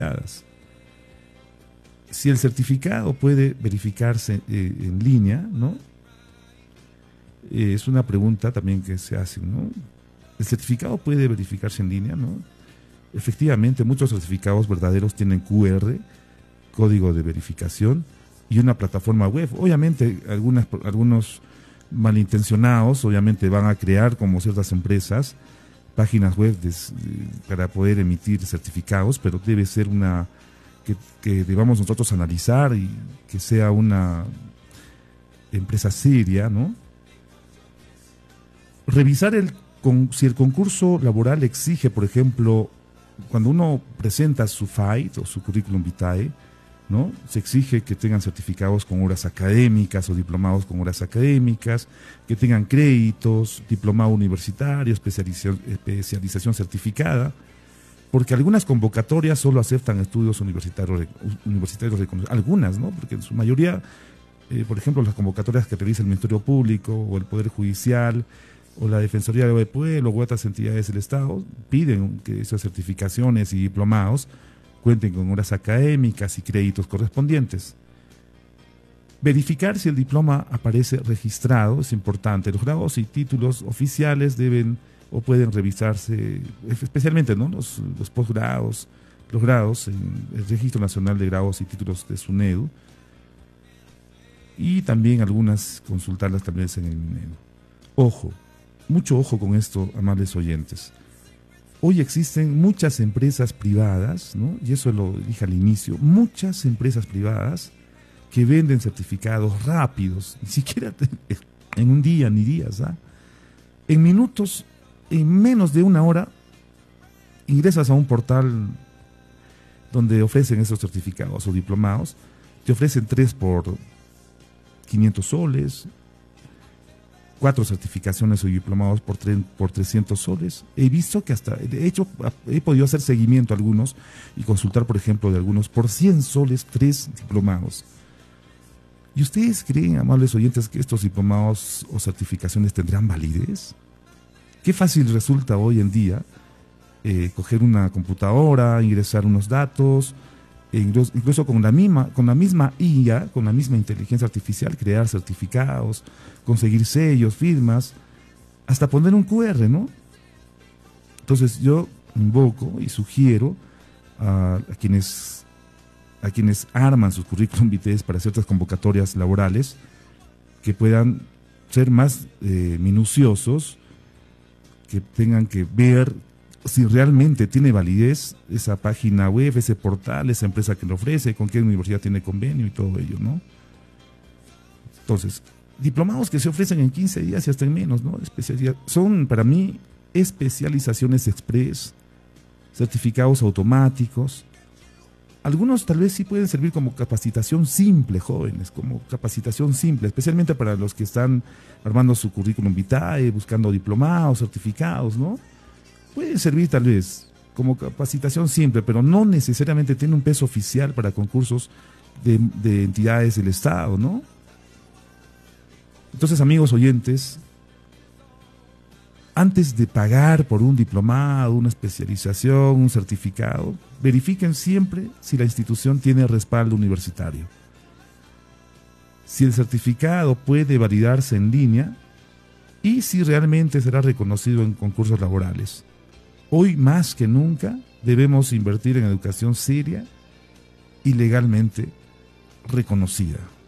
Si el certificado puede verificarse en línea, ¿no? Es una pregunta también que se hace, ¿no? ¿El certificado puede verificarse en línea, no? Efectivamente, muchos certificados verdaderos tienen QR, código de verificación, y una plataforma web. Obviamente, algunos malintencionados, obviamente, van a crear, como ciertas empresas, páginas web para poder emitir certificados, pero debe ser una que debamos nosotros analizar y que sea una empresa seria, ¿no? Revisar si el concurso laboral exige, por ejemplo, cuando uno presenta su FAIT o su currículum vitae, ¿no? Se exige que tengan certificados con horas académicas o diplomados con horas académicas, que tengan créditos, diplomado universitario, especialización certificada, porque algunas convocatorias solo aceptan estudios universitarios reconocidos, algunas, ¿no? Porque en su mayoría, por ejemplo, las convocatorias que realiza el Ministerio Público o el Poder Judicial o la Defensoría del Pueblo u otras entidades del Estado piden que esas certificaciones y diplomados cuenten con horas académicas y créditos correspondientes. Verificar si el diploma aparece registrado es importante. Los grados y títulos oficiales deben o pueden revisarse, especialmente, ¿no? los posgrados, los grados en el Registro Nacional de Grados y Títulos de SUNEDU, y también algunas consultarlas también en el MINEDU. Ojo, mucho ojo con esto, amables oyentes. Hoy existen muchas empresas privadas, ¿no? Y eso lo dije al inicio, muchas empresas privadas que venden certificados rápidos, ni siquiera en un día ni días, ¿ah? En minutos, en menos de una hora, ingresas a un portal donde ofrecen esos certificados o diplomados, te ofrecen 3 por 500 soles, 4 certificaciones o diplomados por 300 soles. He visto que de hecho, he podido hacer seguimiento a algunos y consultar, por ejemplo, de algunos por 100 soles, 3 diplomados. ¿Y ustedes creen, amables oyentes, que estos diplomados o certificaciones tendrán validez? Qué fácil resulta hoy en día coger una computadora, ingresar unos datos, incluso con la misma IA, con la misma inteligencia artificial, crear certificados, conseguir sellos, firmas, hasta poner un QR, ¿no? Entonces yo invoco y sugiero a quienes arman sus currículum vitae para ciertas convocatorias laborales que puedan ser más minuciosos, que tengan que ver si realmente tiene validez esa página web, ese portal, esa empresa que lo ofrece, con qué universidad tiene convenio y todo ello, ¿no? Entonces, diplomados que se ofrecen en 15 días y hasta en menos, ¿no? Son para mí especializaciones express, certificados automáticos. Algunos tal vez sí pueden servir como capacitación simple, jóvenes, como capacitación simple, especialmente para los que están armando su currículum vitae, buscando diplomados, certificados, ¿no? Puede servir tal vez como capacitación simple, pero no necesariamente tiene un peso oficial para concursos de entidades del Estado, ¿no? Entonces, amigos oyentes, antes de pagar por un diplomado, una especialización, un certificado, verifiquen siempre si la institución tiene respaldo universitario. Si el certificado puede validarse en línea y si realmente será reconocido en concursos laborales. Hoy más que nunca debemos invertir en educación seria y legalmente reconocida.